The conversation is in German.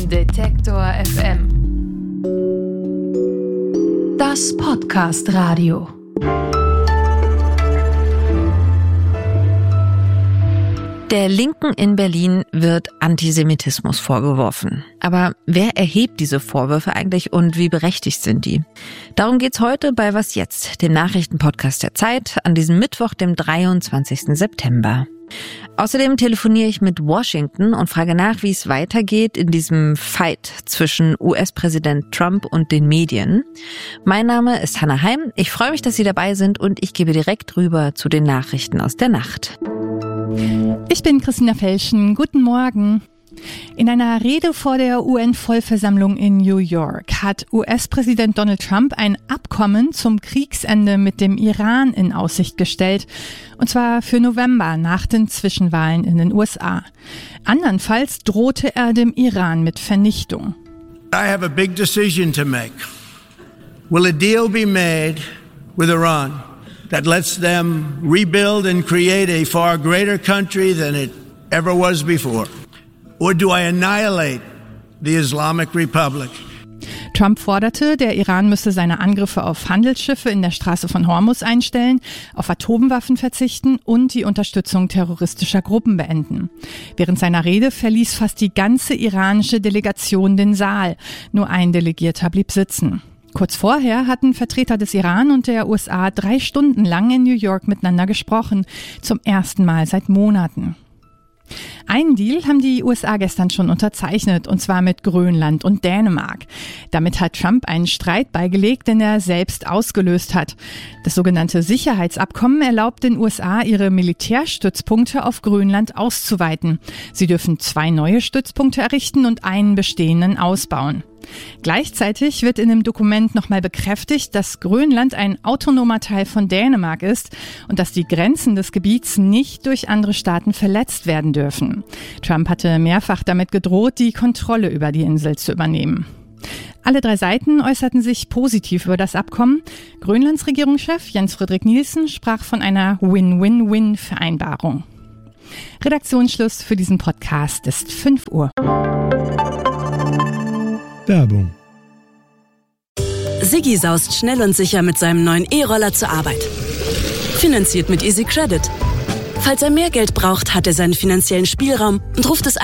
Detektor FM. Das Podcast-Radio. Der Linken in Berlin wird Antisemitismus vorgeworfen. Aber wer erhebt diese Vorwürfe eigentlich und wie berechtigt sind die? Darum geht's heute bei Was jetzt, dem Nachrichtenpodcast der Zeit, an diesem Mittwoch, dem 23. September. Außerdem telefoniere ich mit Washington und frage nach, wie es weitergeht in diesem Fight zwischen US-Präsident Trump und den Medien. Mein Name ist Hannah Heim. Ich freue mich, dass Sie dabei sind und ich gebe direkt rüber zu den Nachrichten aus der Nacht. Ich bin Christina Felschen. Guten Morgen. In einer Rede vor der UN-Vollversammlung in New York hat US-Präsident Donald Trump ein Abkommen zum Kriegsende mit dem Iran in Aussicht gestellt. Und zwar für November nach den Zwischenwahlen in den USA. Andernfalls drohte er dem Iran mit Vernichtung. I have a big decision to make. Will a deal be made with Iran that lets them rebuild and create a far greater country than it ever was before? Or do I annihilate the Islamic Republic? Trump forderte, der Iran müsse seine Angriffe auf Handelsschiffe in der Straße von Hormuz einstellen, auf Atomwaffen verzichten und die Unterstützung terroristischer Gruppen beenden. Während seiner Rede verließ fast die ganze iranische Delegation den Saal. Nur ein Delegierter blieb sitzen. Kurz vorher hatten Vertreter des Iran und der USA 3 Stunden lang in New York miteinander gesprochen. Zum ersten Mal seit Monaten. Einen Deal haben die USA gestern schon unterzeichnet, und zwar mit Grönland und Dänemark. Damit hat Trump einen Streit beigelegt, den er selbst ausgelöst hat. Das sogenannte Sicherheitsabkommen erlaubt den USA, ihre Militärstützpunkte auf Grönland auszuweiten. Sie dürfen 2 neue Stützpunkte errichten und einen bestehenden ausbauen. Gleichzeitig wird in dem Dokument nochmal bekräftigt, dass Grönland ein autonomer Teil von Dänemark ist und dass die Grenzen des Gebiets nicht durch andere Staaten verletzt werden dürfen. Trump hatte mehrfach damit gedroht, die Kontrolle über die Insel zu übernehmen. Alle 3 Seiten äußerten sich positiv über das Abkommen. Grönlands Regierungschef Jens Frederik Nielsen sprach von einer Win-Win-Win-Vereinbarung. Redaktionsschluss für diesen Podcast ist 5 Uhr. Werbung. Siggi saust schnell und sicher mit seinem neuen E-Roller zur Arbeit. Finanziert mit Easy Credit. Falls er mehr Geld braucht, hat er seinen finanziellen Spielraum und ruft es